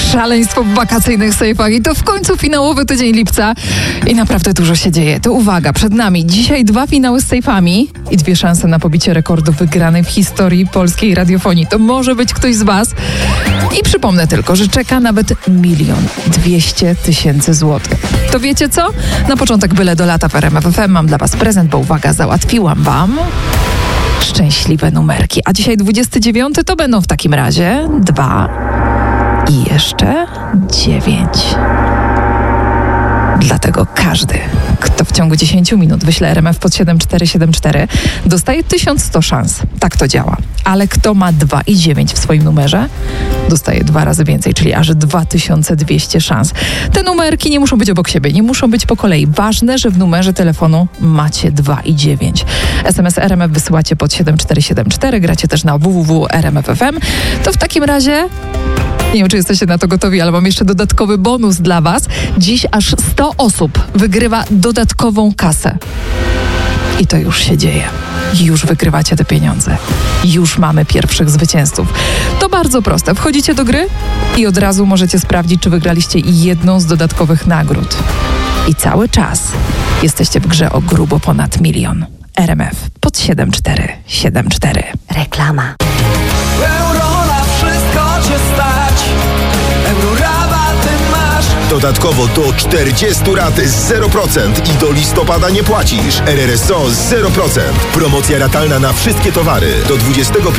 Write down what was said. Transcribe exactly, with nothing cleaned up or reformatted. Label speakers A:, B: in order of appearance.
A: Szaleństwo w wakacyjnych sejfach i to w końcu finałowy tydzień lipca i naprawdę dużo się dzieje. To uwaga, przed nami dzisiaj dwa finały z sejfami i dwie szanse na pobicie rekordu wygranej w historii polskiej radiofonii. To może być ktoś z was. I przypomnę tylko, że czeka nawet milion dwieście tysięcy złotych. To wiecie co? Na początek byle do lata w R M F F M mam dla was prezent, bo uwaga, załatwiłam wam szczęśliwe numerki. A dzisiaj dwudziesty dziewiąty to będą w takim razie dwa i jeszcze dziewięć. Dlatego każdy, kto w ciągu dziesięciu minut wyśle R M F pod siedem cztery siedem cztery, dostaje tysiąc sto szans. Tak to działa. Ale kto ma dwa i dziewięć w swoim numerze, dostaje dwa razy więcej, czyli aż dwa tysiące dwieście szans. Te numerki nie muszą być obok siebie, nie muszą być po kolei. Ważne, że w numerze telefonu macie dwa i dziewięć. S M S R M F wysyłacie pod siedem cztery siedem cztery, gracie też na w w w kropka r m f f m. To w takim razie... Nie wiem, czy jesteście na to gotowi, ale mam jeszcze dodatkowy bonus dla was. Dziś aż sto osób wygrywa dodatkową kasę. I to już się dzieje. Już wygrywacie te pieniądze. Już mamy pierwszych zwycięzców. To bardzo proste. Wchodzicie do gry i od razu możecie sprawdzić, czy wygraliście jedną z dodatkowych nagród. I cały czas jesteście w grze o grubo ponad milion. R M F pod siedem cztery siedem cztery.
B: Reklama.
C: Dodatkowo do czterdziestu rat z zero procent i do listopada nie płacisz. R R S O zero procent. Promocja ratalna na wszystkie towary do dwudziestego piątego